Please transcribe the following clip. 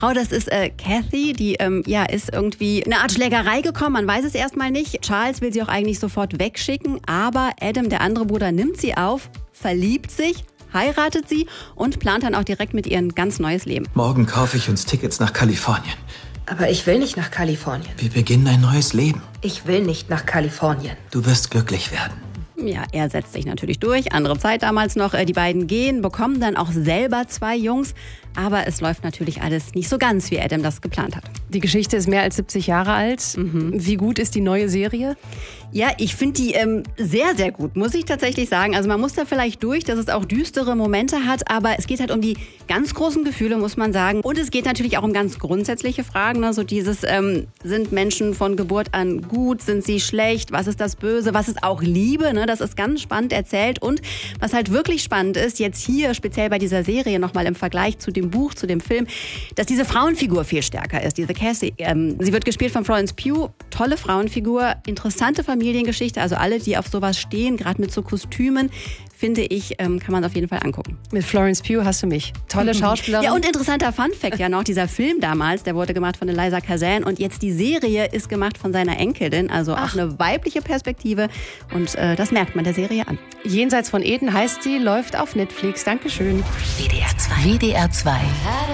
Oh, das ist Kathy, die ist irgendwie in eine Art Schlägerei gekommen, man weiß es erstmal nicht. Charles will sie auch eigentlich sofort wegschicken, aber Adam, der andere Bruder, nimmt sie auf, verliebt sich, heiratet sie und plant dann auch direkt mit ihr ein ganz neues Leben. Morgen kaufe ich uns Tickets nach Kalifornien. Aber ich will nicht nach Kalifornien. Wir beginnen ein neues Leben. Ich will nicht nach Kalifornien. Du wirst glücklich werden. Ja, er setzt sich natürlich durch. Andere Zeit damals noch. Die beiden gehen, bekommen dann auch selber 2 Jungs. Aber es läuft natürlich alles nicht so ganz, wie Adam das geplant hat. Die Geschichte ist mehr als 70 Jahre alt. Wie gut ist die neue Serie? Ja, ich finde die sehr, sehr gut, muss ich tatsächlich sagen. Also man muss da vielleicht durch, dass es auch düstere Momente hat, aber es geht halt um die ganz großen Gefühle, muss man sagen. Und es geht natürlich auch um ganz grundsätzliche Fragen, ne? So dieses, sind Menschen von Geburt an gut, sind sie schlecht, was ist das Böse, was ist auch Liebe, ne? Das ist ganz spannend erzählt. Und was halt wirklich spannend ist, jetzt hier speziell bei dieser Serie nochmal im Vergleich zu dem Buch, zu dem Film, dass diese Frauenfigur viel stärker ist, diese Cassie. Sie wird gespielt von Florence Pugh, tolle Frauenfigur, interessante Familiengeschichte, also alle, die auf sowas stehen, gerade mit so Kostümen, finde ich, kann man auf jeden Fall angucken. Mit Florence Pugh hast du mich. Tolle Schauspielerin. Ja, und interessanter Funfact ja noch, dieser Film damals, der wurde gemacht von Eliza Kazan und jetzt die Serie ist gemacht von seiner Enkelin, also auch eine weibliche Perspektive und das merkt man der Serie an. Jenseits von Eden heißt sie, läuft auf Netflix. Dankeschön. WDR 2.